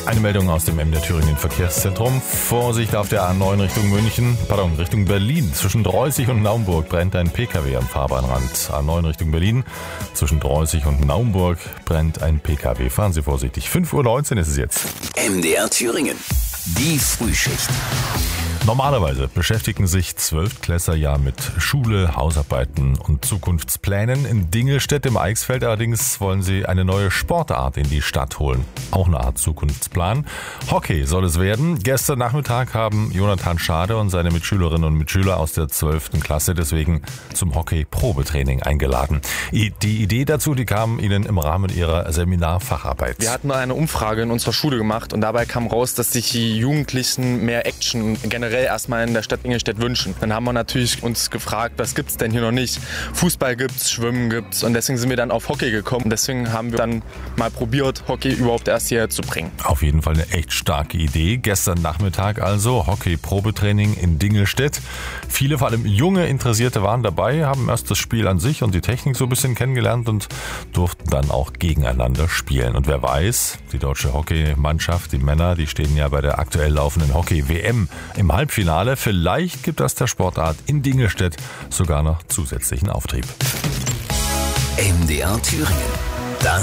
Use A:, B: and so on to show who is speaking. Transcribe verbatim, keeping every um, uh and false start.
A: Eine Meldung aus dem M D R Thüringen Verkehrszentrum. Vorsicht auf der A neun Richtung München, pardon, Richtung Berlin. Zwischen Droßig und Naumburg brennt ein Pkw am Fahrbahnrand. A neun Richtung Berlin, zwischen Droßig und Naumburg brennt ein Pkw. Fahren Sie vorsichtig. fünf Uhr neunzehn ist es jetzt.
B: M D R Thüringen, die Frühschicht.
A: Normalerweise beschäftigen sich Zwölftklässler ja mit Schule, Hausarbeiten und Zukunftsplänen. In Dingelstedt im Eichsfeld allerdings wollen sie eine neue Sportart in die Stadt holen. Auch eine Art Zukunftsplan. Hockey soll es werden. Gestern Nachmittag haben Jonathan Schade und seine Mitschülerinnen und Mitschüler aus der zwölften Klasse deswegen zum Hockey-Probetraining eingeladen. Die Idee dazu, die kam ihnen im Rahmen ihrer Seminarfacharbeit.
C: Wir hatten mal eine Umfrage in unserer Schule gemacht und dabei kam raus, dass sich die Jugendlichen mehr Action und generell erstmal in der Stadt Dingelstedt wünschen. Dann haben wir natürlich uns gefragt, was gibt's denn hier noch nicht? Fußball gibt's, Schwimmen gibt's und deswegen sind wir dann auf Hockey gekommen. Und deswegen haben wir dann mal probiert, Hockey überhaupt erst hierher zu bringen.
A: Auf jeden Fall eine echt starke Idee. Gestern Nachmittag also Hockey-Probetraining in Dingelstedt. Viele, vor allem junge Interessierte waren dabei, haben erst das Spiel an sich und die Technik so ein bisschen kennengelernt und durften dann auch gegeneinander spielen. Und wer weiß, die deutsche Hockeymannschaft, die Männer, die stehen ja bei der aktuell laufenden Hockey-W M im Halbfinale. Vielleicht gibt das der Sportart in Dingelstedt sogar noch zusätzlichen Auftrieb.
B: M D R Thüringen.